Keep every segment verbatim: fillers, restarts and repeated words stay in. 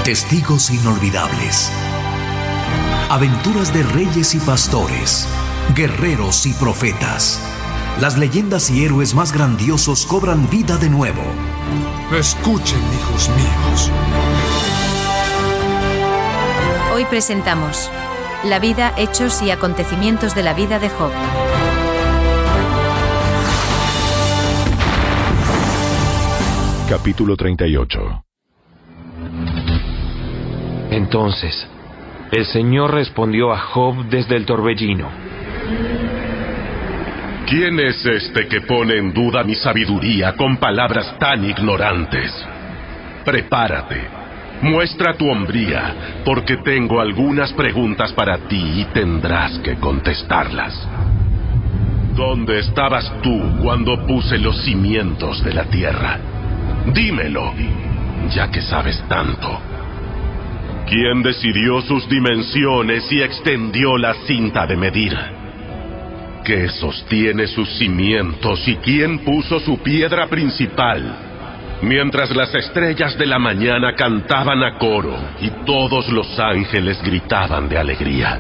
Testigos inolvidables. Aventuras de reyes y pastores, guerreros y profetas. Las leyendas y héroes más grandiosos cobran vida de nuevo. Escuchen, hijos míos. Hoy presentamos la vida, hechos y acontecimientos de la vida de Job. Capítulo treinta y ocho. Entonces, el Señor respondió a Job desde el torbellino. ¿Quién es este que pone en duda mi sabiduría con palabras tan ignorantes? Prepárate, muestra tu hombría, porque tengo algunas preguntas para ti y tendrás que contestarlas. ¿Dónde estabas tú cuando puse los cimientos de la tierra? Dímelo, ya que sabes tanto. ¿Quién decidió sus dimensiones y extendió la cinta de medir? ¿Qué sostiene sus cimientos y quién puso su piedra principal? Mientras las estrellas de la mañana cantaban a coro y todos los ángeles gritaban de alegría.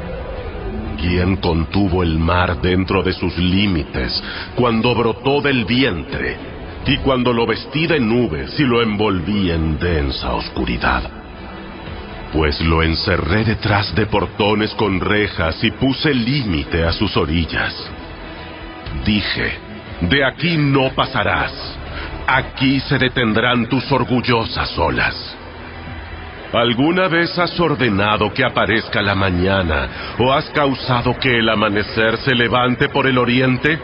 ¿Quién contuvo el mar dentro de sus límites cuando brotó del vientre y cuando lo vestí de nubes y lo envolví en densa oscuridad? Pues lo encerré detrás de portones con rejas y puse límite a sus orillas. Dije, de aquí no pasarás, aquí se detendrán tus orgullosas olas. ¿Alguna vez has ordenado que aparezca la mañana o has causado que el amanecer se levante por el oriente?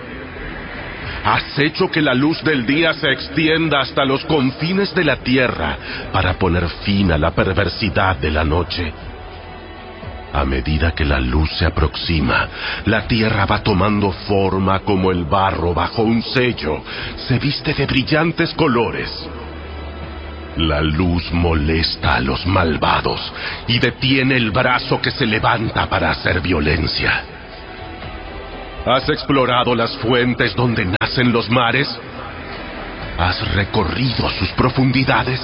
¿Has hecho que la luz del día se extienda hasta los confines de la tierra para poner fin a la perversidad de la noche? A medida que la luz se aproxima, la tierra va tomando forma como el barro bajo un sello, se viste de brillantes colores. La luz molesta a los malvados y detiene el brazo que se levanta para hacer violencia. ¿Has explorado las fuentes donde nacen los mares? ¿Has recorrido sus profundidades?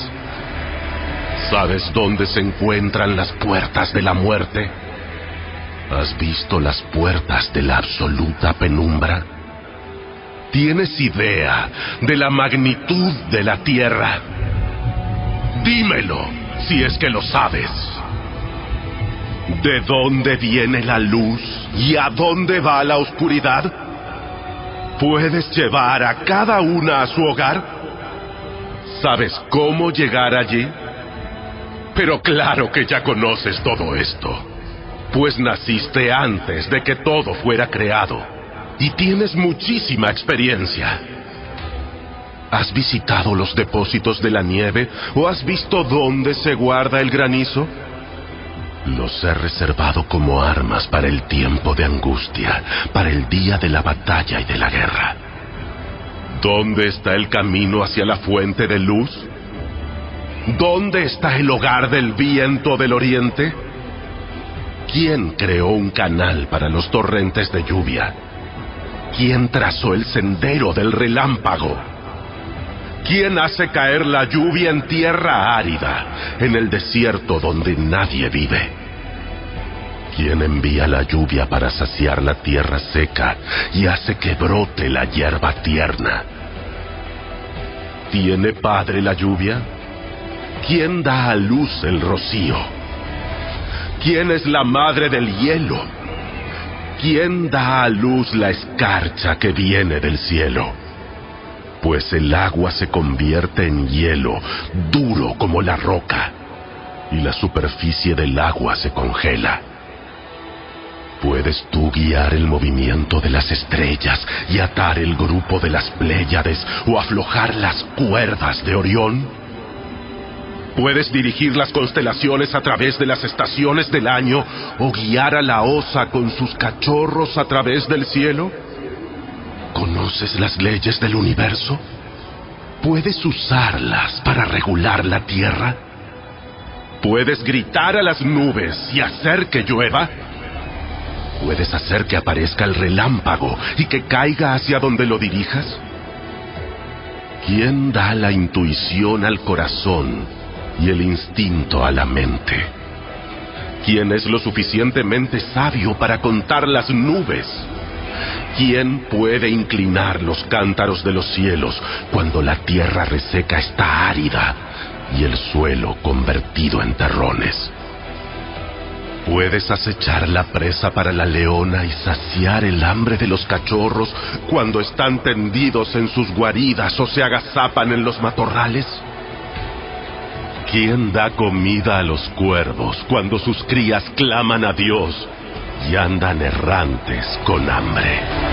¿Sabes dónde se encuentran las puertas de la muerte? ¿Has visto las puertas de la absoluta penumbra? ¿Tienes idea de la magnitud de la tierra? Dímelo, si es que lo sabes. ¿De dónde viene la luz y a dónde va la oscuridad? ¿Puedes llevar a cada una a su hogar? ¿Sabes cómo llegar allí? Pero claro que ya conoces todo esto, pues naciste antes de que todo fuera creado y tienes muchísima experiencia. ¿Has visitado los depósitos de la nieve o has visto dónde se guarda el granizo? Los he reservado como armas para el tiempo de angustia, para el día de la batalla y de la guerra. ¿Dónde está el camino hacia la fuente de luz? ¿Dónde está el hogar del viento del oriente? ¿Quién creó un canal para los torrentes de lluvia? ¿Quién trazó el sendero del relámpago? ¿Quién hace caer la lluvia en tierra árida, en el desierto donde nadie vive? ¿Quién envía la lluvia para saciar la tierra seca y hace que brote la hierba tierna? ¿Tiene padre la lluvia? ¿Quién da a luz el rocío? ¿Quién es la madre del hielo? ¿Quién da a luz la escarcha que viene del cielo? Pues el agua se convierte en hielo, duro como la roca, y la superficie del agua se congela. ¿Puedes tú guiar el movimiento de las estrellas y atar el grupo de las Pléyades o aflojar las cuerdas de Orión? ¿Puedes dirigir las constelaciones a través de las estaciones del año o guiar a la osa con sus cachorros a través del cielo? ¿Conoces las leyes del universo? ¿Puedes usarlas para regular la tierra? ¿Puedes gritar a las nubes y hacer que llueva? ¿Puedes hacer que aparezca el relámpago y que caiga hacia donde lo dirijas? ¿Quién da la intuición al corazón y el instinto a la mente? ¿Quién es lo suficientemente sabio para contar las nubes? ¿Quién puede inclinar los cántaros de los cielos cuando la tierra reseca está árida y el suelo convertido en terrones? ¿Puedes acechar la presa para la leona y saciar el hambre de los cachorros cuando están tendidos en sus guaridas o se agazapan en los matorrales? ¿Quién da comida a los cuervos cuando sus crías claman a Dios y andan errantes con hambre?